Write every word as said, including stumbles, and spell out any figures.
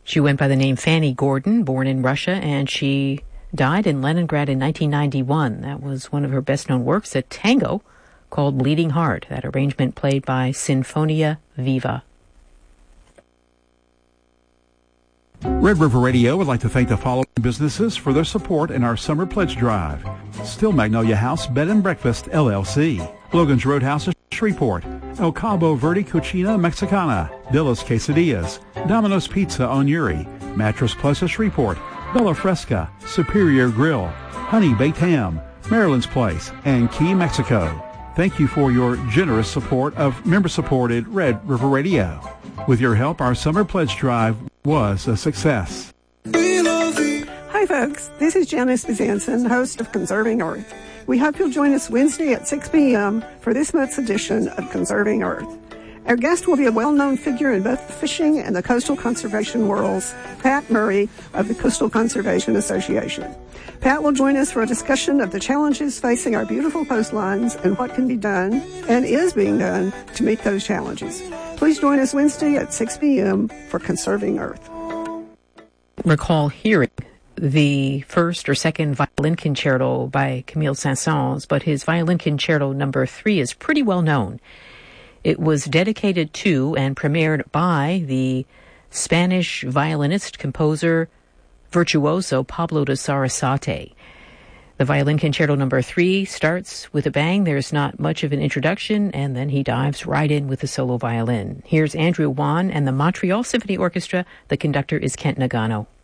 She went by the name Fanny Gordon, born in Russia, and she died in Leningrad in nineteen ninety-one. That was one of her best-known works, a tango called Bleeding Heart, that arrangement played by Sinfonia Viva. Red River Radio would like to thank the following businesses for their support in our summer pledge drive. Still Magnolia House Bed and Breakfast, L L C. Logan's Roadhouse, Shreveport. El Cabo Verde Cucina Mexicana. Dilla's Quesadillas. Domino's Pizza on Uri. Mattress Plus of Shreveport. Bella Fresca. Superior Grill. Honey Baked Ham. Maryland's Place. And Key, Mexico. Thank you for your generous support of member-supported Red River Radio. With your help, our summer pledge drive was a success. Hi, folks. This is Janice Bezanson, host of Conserving Earth. We hope you'll join us Wednesday at six p.m. for this month's edition of Conserving Earth. Our guest will be a well-known figure in both the fishing and the coastal conservation worlds, Pat Murray of the Coastal Conservation Association. Pat will join us for a discussion of the challenges facing our beautiful coastlines and what can be done and is being done to meet those challenges. Please join us Wednesday at six p.m. for Conserving Earth. Recall hearing the first or second violin concerto by Camille Saint-Saëns, but his violin concerto number three is pretty well known. It was dedicated to and premiered by the Spanish violinist, composer, virtuoso Pablo de Sarasate. The violin concerto number three starts with a bang. There's not much of an introduction, and then he dives right in with the solo violin. Here's Andrew Wan and the Montreal Symphony Orchestra. The conductor is Kent Nagano.